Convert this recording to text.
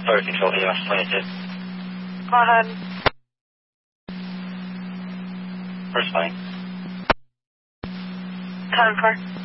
Fire Control, EMS 22. Go ahead. First flight. 10-4.